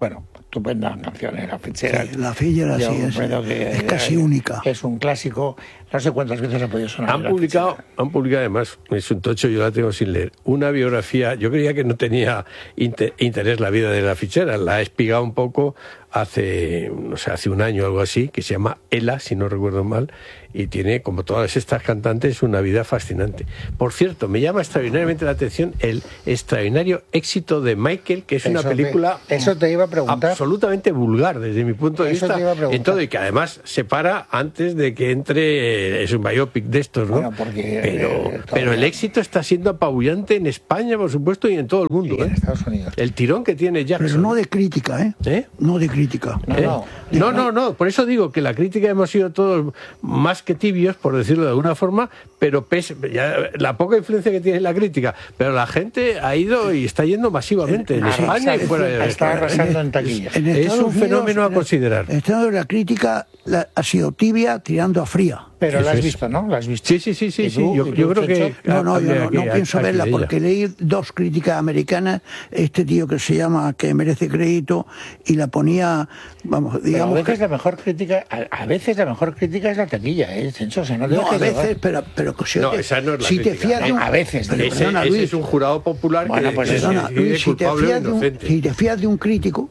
Bueno, estupenda canción, La Fitzgerald. Sí, La Fitzgerald es casi única. Es un clásico. No sé cuántas veces ha podido sonar. Han publicado además, es un tocho, yo la tengo sin leer, una biografía. Yo creía que no tenía interés la vida de La Fitzgerald, la he espigado un poco hace un año o algo así, que se llama Ella, si no recuerdo mal, y tiene, como todas estas cantantes, una vida fascinante. Por cierto, me llama extraordinariamente la atención el extraordinario éxito de Michael, que es una película eso te iba a preguntar. Absolutamente vulgar desde mi punto de vista en todo, y que además se para antes de que entre, es un biopic de estos, ¿no? Bueno, porque, pero el éxito está siendo apabullante en España, por supuesto, y en todo el mundo. Y en Estados Unidos. El tirón que tiene Jackson. Pero no de crítica, ¿eh? No de crítica. No, por eso digo que la crítica hemos sido todos más que tibios, por decirlo de alguna forma, pero la poca influencia que tiene la crítica, pero la gente ha ido y está yendo masivamente en España y fuera de España. Está arrasando en taquillas. Es un fenómeno a considerar. En Estados Unidos la crítica ha sido tibia tirando a fría. Pero la has visto, ¿no? ¿La has visto? Sí. Yo creo que... No pienso verla porque leí 2 críticas americanas, este tío que se llama, que merece crédito, y la ponía, vamos, digamos... Pero a veces la mejor crítica es la taquilla, ¿eh? A veces, pero no, esa no es la si crítica. te fías de a veces. Ese es un jurado popular Luis, si te fías de un crítico,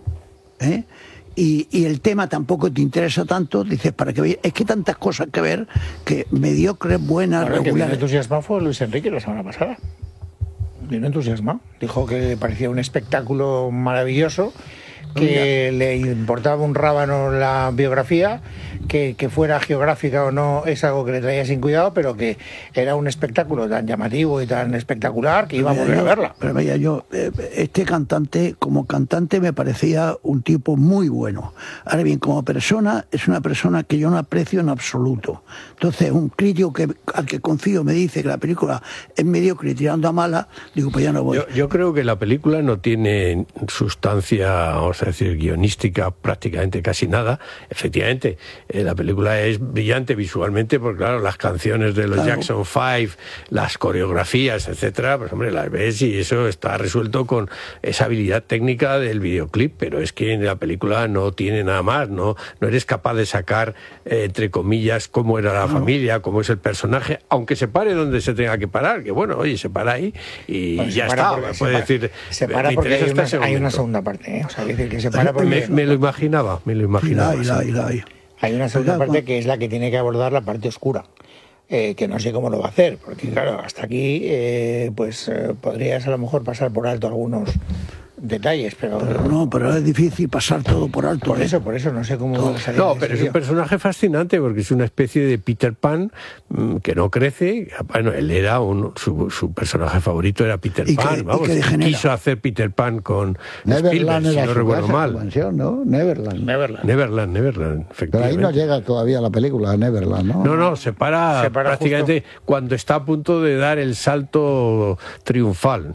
y el tema tampoco te interesa tanto, dices, para que veas, es que tantas cosas que ver, que mediocres, buenas, regulares. El que vino entusiasmado fue Luis Enrique la semana pasada. Vino entusiasmado. Dijo que le parecía un espectáculo maravilloso, que le importaba un rábano la biografía, que fuera geográfica o no es algo que le traía sin cuidado, pero que era un espectáculo tan llamativo y tan espectacular que iba a volver a verla. Pero vaya, este cantante, como cantante, me parecía un tipo muy bueno. Ahora bien, como persona, es una persona que yo no aprecio en absoluto. Entonces, un crítico al que confío me dice que la película es mediocre y tirando a mala, digo, pues ya no voy. Yo creo que la película no tiene sustancia, vamos a decir, guionística, prácticamente casi nada. Efectivamente, la película es brillante visualmente, porque claro, las canciones de los Jackson 5, las coreografías, etcétera, pues hombre, las ves y eso está resuelto con esa habilidad técnica del videoclip, pero es que en la película no tiene nada más, no eres capaz de sacar, entre comillas, cómo era la familia, cómo es el personaje, aunque se pare donde se tenga que parar, que bueno, oye, se para ahí y bueno, ya está. Puede decir, se para porque hay una segunda parte, ¿eh? O sea, decir que se para porque... Me lo imaginaba. Hay una segunda parte que es la que tiene que abordar la parte oscura, que no sé cómo lo va a hacer, porque claro, hasta aquí podrías a lo mejor pasar por alto algunos detalles, pero es difícil pasar todo por alto. Por eso no sé cómo salir. No, pero es un personaje fascinante porque es una especie de Peter Pan que no crece. Bueno, él era su personaje favorito era Peter Pan. Quiso hacer Peter Pan con Spielberg, si no recuerdo mal. Mansión, ¿no? Neverland, efectivamente. Pero ahí no llega todavía la película Neverland, ¿no? No, se para prácticamente justo cuando está a punto de dar el salto triunfal.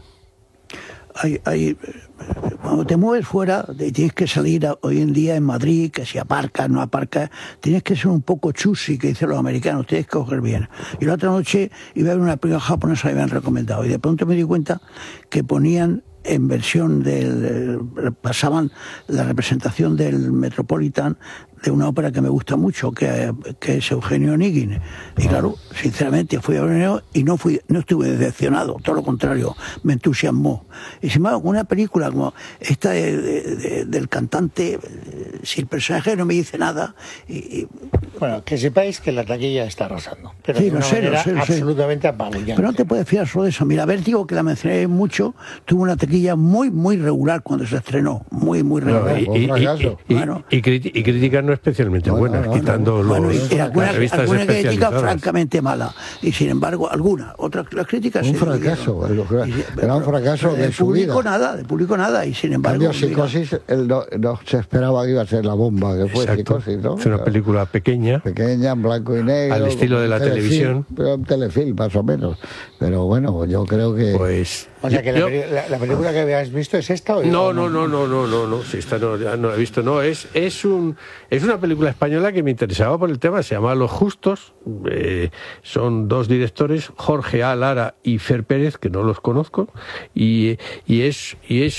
Cuando te mueves fuera, tienes que salir hoy en día en Madrid, que si aparcas, no aparcas, tienes que ser un poco choosy, que dicen los americanos, tienes que coger bien. Y la otra noche iba a ver una película japonesa que me habían recomendado, y de pronto me di cuenta que ponían en versión pasaban la representación del Metropolitan de una ópera que me gusta mucho, que es Eugenio Onegin. Y claro, sinceramente fui a verlo y no estuve decepcionado, todo lo contrario, me entusiasmó. Y sin embargo, una película como esta del cantante, si el personaje no me dice nada... Bueno, que sepáis que la taquilla está arrasando, pero sí, de una manera absolutamente apabullante. Pero no te puedes fiar solo de eso. Mira, Vértigo, que la mencioné mucho, tuvo una taquilla muy, muy regular cuando se estrenó, muy, muy regular. Y críticas no especialmente buenas, quitando las revistas alguna crítica especializadas. francamente mala, y sin embargo las críticas un fracaso, era un fracaso de su vida. De público nada, y sin embargo Cambio, Psicosis, no se esperaba que iba a ser la bomba que fue. Exacto. Psicosis, ¿no? Es una película pequeña, en blanco y negro, al estilo de la televisión, pero un telefilm más o menos, pero bueno, yo creo que pues O sea que la película que habías visto es esta o no, si esta no la he visto, no, es una película española que me interesaba por el tema, se llama Los Justos, son dos directores, Jorge A. Lara y Fer Pérez, que no los conozco, y es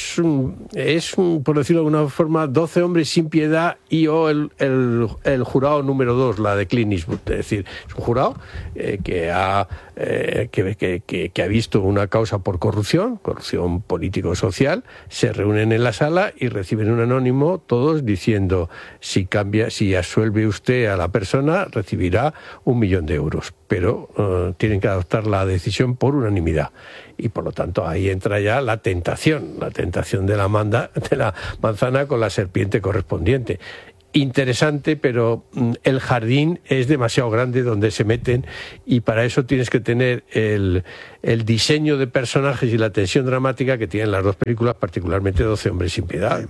por decirlo de alguna forma, 12 hombres sin piedad y el jurado número 2, la de Clint Eastwood, es decir, es un jurado que ha visto una causa por corrupción político-social, se reúnen en la sala y reciben un anónimo, todos diciendo, si absuelve usted a la persona, recibirá 1 millón de euros, pero tienen que adoptar la decisión por unanimidad. Y por lo tanto ahí entra ya la tentación de la manzana con la serpiente correspondiente. Interesante, pero el jardín es demasiado grande donde se meten, y para eso tienes que tener el diseño de personajes y la tensión dramática que tienen las dos películas, particularmente 12 hombres sin piedad,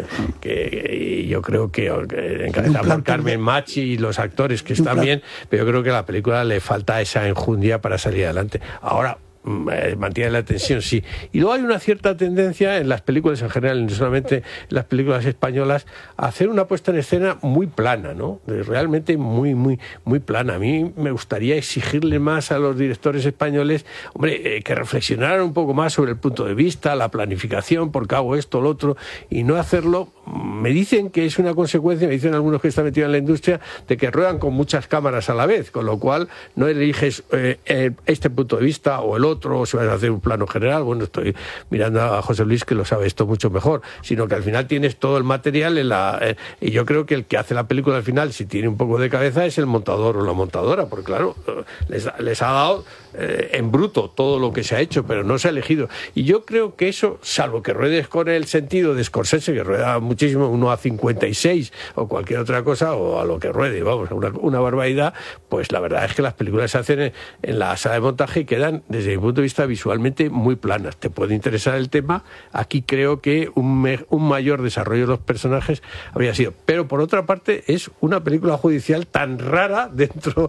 que yo creo que encabezada por Carmen Machi y los actores que están bien, pero yo creo que a la película le falta esa enjundia para salir adelante. Ahora mantiene la tensión, sí. Y luego hay una cierta tendencia en las películas en general, no solamente en las películas españolas, a hacer una puesta en escena muy plana, ¿no? Realmente muy, muy, muy plana. A mí me gustaría exigirle más a los directores españoles, hombre, que reflexionaran un poco más sobre el punto de vista, la planificación, por qué hago esto, lo otro, y no hacerlo. Me dicen que es una consecuencia, me dicen algunos que están metidos en la industria, de que ruedan con muchas cámaras a la vez, con lo cual no eliges este punto de vista o el otro, o si vas a hacer un plano general. Bueno, estoy mirando a José Luis, que lo sabe esto mucho mejor, sino que al final tienes todo el material y yo creo que el que hace la película al final, si tiene un poco de cabeza, es el montador o la montadora, porque claro, les ha dado en bruto todo lo que se ha hecho, pero no se ha elegido. Y yo creo que eso, salvo que ruedes con el sentido de Scorsese, que rueda muchísimo, 1:56 o cualquier otra cosa, o a lo que ruede, vamos, una barbaridad, pues la verdad es que las películas se hacen en la sala de montaje y quedan, desde mi punto de vista, visualmente muy planas. Te puede interesar el tema, aquí creo que un mayor desarrollo de los personajes habría sido. Pero por otra parte, es una película judicial tan rara dentro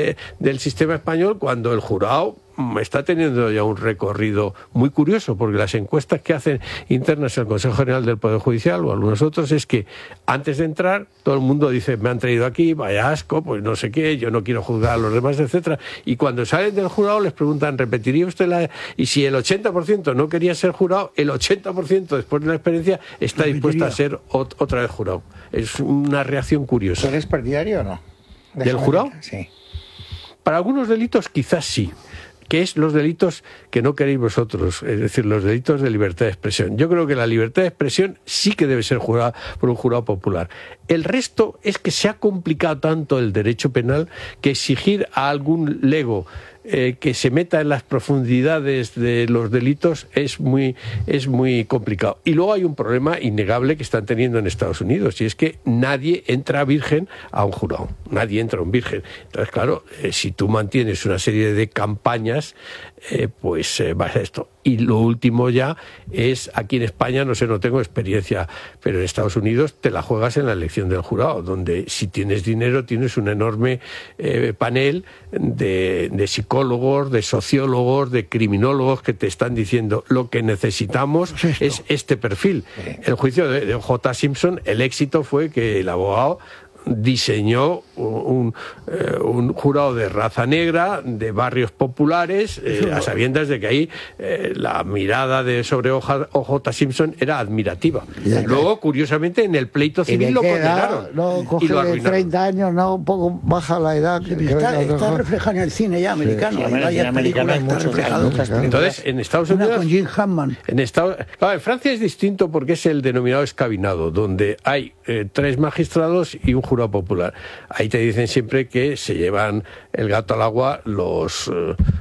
del sistema español, cuando el jurado está teniendo ya un recorrido muy curioso, porque las encuestas que hacen internas el Consejo General del Poder Judicial o algunos otros es que antes de entrar todo el mundo dice, me han traído aquí, vaya asco, pues no sé qué, yo no quiero juzgar a los demás, etcétera. Y cuando salen del jurado les preguntan, ¿repetiría usted y si el 80% no quería ser jurado, el 80% después de la experiencia está dispuesto a ser otra vez jurado. Es una reacción curiosa. ¿Eres partidario o no? ¿Del jurado? Sí. Para algunos delitos quizás sí, que es los delitos que no queréis vosotros, es decir, los delitos de libertad de expresión. Yo creo que la libertad de expresión sí que debe ser jurada por un jurado popular. El resto es que se ha complicado tanto el derecho penal que exigir a algún lego que se meta en las profundidades de los delitos es muy complicado. Y luego hay un problema innegable que están teniendo en Estados Unidos, y es que nadie entra virgen a un jurado, nadie entra un virgen. Entonces, claro, si tú mantienes una serie de campañas, pues vas a esto. Y lo último ya es, aquí en España, no sé, no tengo experiencia, pero en Estados Unidos te la juegas en la elección del jurado, donde si tienes dinero tienes un enorme panel de psicólogos, de sociólogos, de criminólogos que te están diciendo lo que necesitamos es este perfil. El juicio de J. Simpson, el éxito fue que el abogado diseñó un jurado de raza negra, de barrios populares, a sabiendas de que ahí la mirada sobre O.J. Simpson era admirativa. Luego, curiosamente, en el pleito civil lo condenaron. No, coge de 30 años, no, un poco baja la edad. Está reflejado en el cine ya americano. Sí, en americano hay muchas. Entonces, en Estados Unidos... con Jim Hammond. En Francia es distinto porque es el denominado escabinado, donde hay 3 magistrados y un jurado popular. Ahí te dicen siempre que se llevan el gato al agua los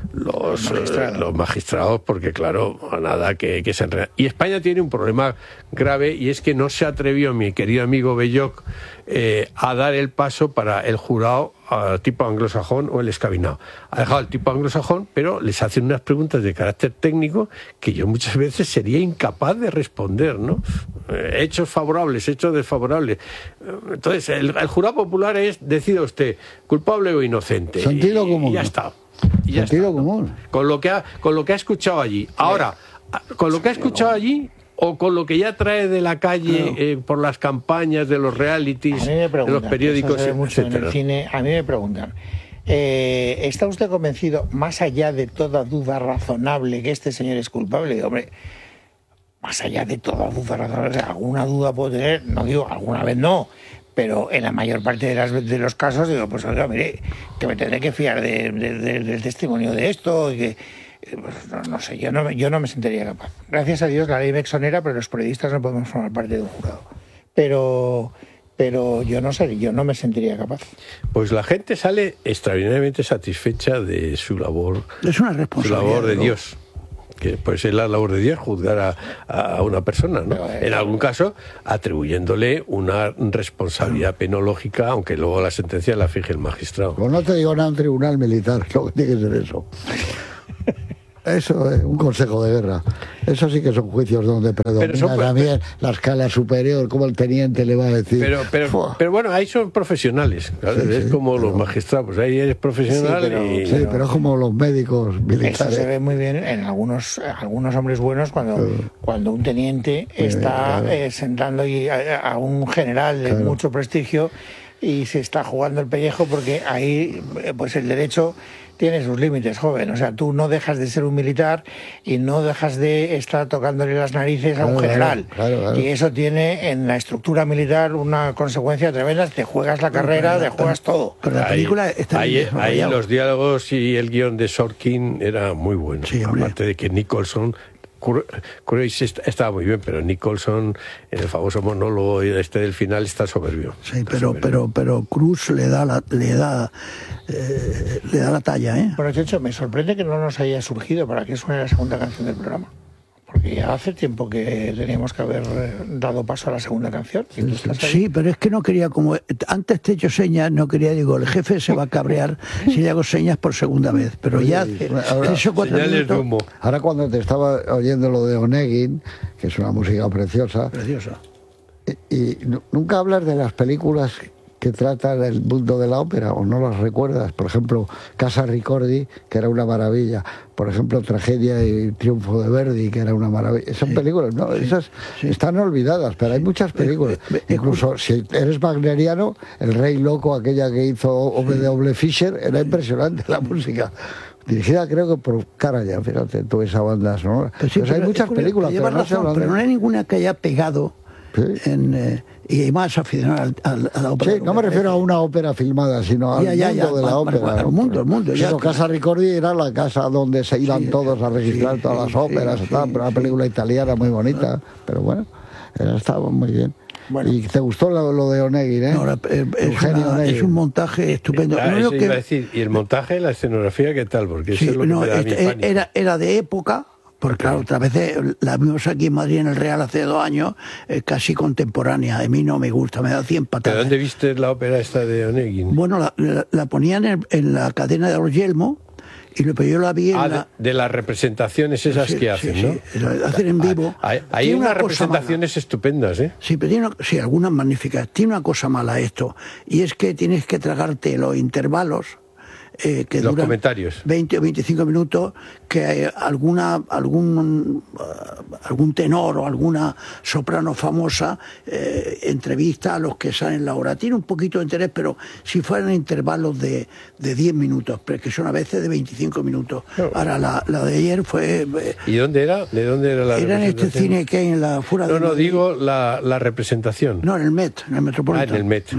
magistrados, porque claro, a nada que se enredan. Y España tiene un problema grave, y es que no se atrevió mi querido amigo Belloc a dar el paso para el jurado tipo anglosajón o el escabinado. Ha dejado el tipo anglosajón, pero les hacen unas preguntas de carácter técnico que yo muchas veces sería incapaz de responder, ¿no? Hechos favorables, hechos desfavorables. Entonces, el jurado popular es, decida usted, culpable o inocente. Sentido común. Y ya está. Sentido común. Con lo que ha escuchado allí. Ahora, con lo que ha escuchado allí o con lo que ya trae de la calle por las campañas de los realities, de los periódicos, eso se ve mucho en el cine. A mí me preguntan, ¿está usted convencido, más allá de toda duda razonable, que este señor es culpable? Digo, hombre, más allá de toda duda razonable, o sea, alguna duda puedo tener, no digo, alguna vez no, pero en la mayor parte de los casos digo, pues oiga, mire, que me tendré que fiar del testimonio de esto, y que pues, no sé, yo no me sentiría capaz. Gracias a Dios la ley me exonera, pero los periodistas no podemos formar parte de un jurado. Pero yo no sé, yo no me sentiría capaz. Pues la gente sale extraordinariamente satisfecha de su labor. Es una responsabilidad. Su labor de Dios. Que pues es la labor de Dios juzgar a una persona, ¿no? En algún caso atribuyéndole una responsabilidad penológica, aunque luego la sentencia la fije el magistrado. Pues no te digo nada, un tribunal militar, lo que tiene que ser eso. Eso es un consejo de guerra. Eso sí que son juicios donde predomina también la escala superior, como el teniente le va a decir. Pero bueno, ahí son profesionales, ¿sabes? Sí, es como los magistrados, pues ahí eres profesional. Pero es como los médicos militares. Eso se ve muy bien en algunos hombres buenos cuando un teniente está sentando a un general de mucho prestigio y se está jugando el pellejo, porque ahí pues el derecho tiene sus límites, joven. O sea, tú no dejas de ser un militar y no dejas de estar tocándole las narices a un general. Claro. Y eso tiene en la estructura militar una consecuencia tremenda. Te juegas la carrera, te juegas todo. Pero la película está ahí los diálogos y el guión de Sorkin era muy bueno. Sí, aparte de que Nicholson... Cruise estaba muy bien, pero Nicholson en el famoso monólogo del final está soberbio. Sí, pero Cruise le da la talla, ¿eh? Bueno, de hecho, me sorprende que no nos haya surgido para que suene la segunda canción del programa. Porque ya hace tiempo que teníamos que haber dado paso a la segunda canción. Sí, pero es que no quería, como antes te he hecho señas, no quería, digo, el jefe se va a cabrear si le hago señas por segunda vez. Pero ya ahora, 3 o 4 minutos. De humo. Ahora cuando te estaba oyendo lo de Onegin, que es una música preciosa. Y nunca hablas de las películas que tratan el mundo de la ópera, o no las recuerdas. Por ejemplo, Casa Ricordi, que era una maravilla. Por ejemplo, Tragedia y Triunfo de Verdi, que era una maravilla. Son películas, ¿no? Esas están olvidadas, pero hay muchas películas. Incluso si eres wagneriano, El Rey Loco, aquella que hizo W. Fischer, era impresionante la música. Dirigida creo que por Karajan, fíjate, tú esa banda sonora. Pues hay muchas películas, pero no hay ninguna que haya pegado y más aficionado a la ópera. Sí, no me refiero a una ópera filmada, sino al mundo de la ópera. El mundo. Casa Ricordi era la casa donde se iban todos a registrar todas las óperas, pero una película italiana muy bonita, pero bueno, estaba muy bien. Bueno. ¿Y te gustó lo de Onegin, eh? No, es un montaje estupendo. Eso iba a decir, y el montaje, la escenografía, ¿qué tal? Porque eso es lo que me da mi pánico. Era de época. Porque claro, otra vez la vimos aquí en Madrid en el Real hace 2 años, casi contemporánea. A mí no me gusta, me da 100 patadas. ¿De dónde viste la ópera esta de Onegin? Bueno, la ponían en la cadena de los Yelmo, pero yo la vi de las representaciones esas que hacen, ¿no? Sí, hacen en vivo. Hay unas representaciones estupendas, ¿eh? Sí, pero algunas magníficas. Tiene una cosa mala esto, y es que tienes que tragarte los intervalos. Que los comentarios 20 o 25 minutos, que hay algún tenor o alguna soprano famosa entrevista a los que salen la hora. Tiene un poquito de interés, pero si fueran intervalos de 10 minutos, pero que son a veces de 25 minutos. Ahora la de ayer fue... ¿Y dónde era? ¿De dónde era la representación? Era en este cine que hay en la fuera de... No, digo la representación. No, en el Met, en el Metropolitan. En el Met.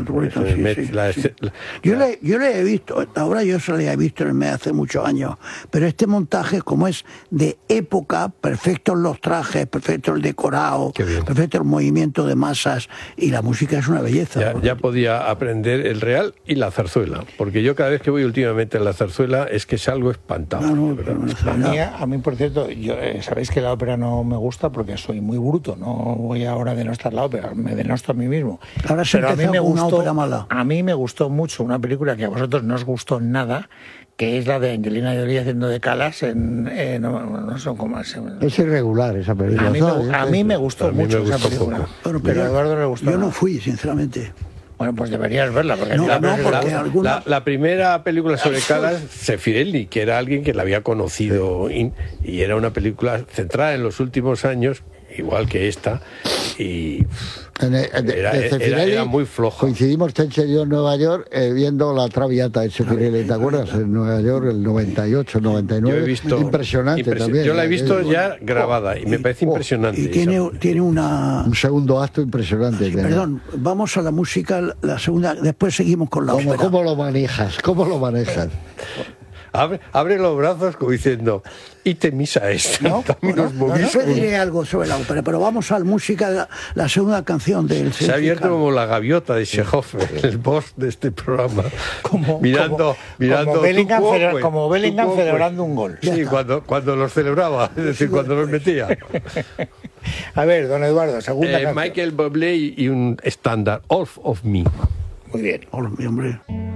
Yo le he visto, ahora yo se le he visto en el Met hace muchos años, pero este montaje, como es de época, perfectos los trajes, perfecto el decorado, perfecto el movimiento de masas, y la música es una belleza. Ya podía aprender el Real y la zarzuela, porque yo cada vez que voy últimamente a la zarzuela es que salgo espantado. A mí, por cierto, sabéis que la ópera no me gusta porque soy muy bruto, no voy ahora a denostar la ópera, me denosto a mí mismo. Ahora pero a mí me gustó, una ópera mala. A mí me gustó mucho una película que a vosotros no os gustó nada, que es la de Angelina Jolie haciendo de Calas no son como... Es irregular esa película. A mí me gustó mucho esa película. Pero a Eduardo le gustó. Yo no fui, sinceramente. Bueno, pues deberías verla. Porque No, la- no, porque alguna... La primera película sobre Callas, Zeffirelli, que era alguien que la había conocido y era una película centrada en los últimos años, igual que esta, y era muy flojo. Coincidimos Tenche y yo en Nueva York viendo La Traviata de Zeffirelli, ¿te acuerdas? En Nueva York, el 98, 99. Yo he visto impresionante también. Yo la he visto ya grabada y me parece impresionante. Y tiene una... Un segundo acto impresionante. Perdón, vamos a la música, la segunda, después seguimos con la ópera. ¿Cómo lo manejas? ¿Cómo lo manejas? Abre los brazos como diciendo, y te misa esta. No, después diré algo sobre la ópera, pero vamos a la música, la segunda canción del... Se ha abierto como la gaviota de Chekhov, el boss de este programa, mirando como Bellingham, tu como Bellingham celebrando un gol. Sí, cuando los celebraba, es decir, cuando los metía. A ver, don Eduardo, segunda canción. Michael Bublé y un estándar, All of Me. Muy bien. Hola, mi hombre.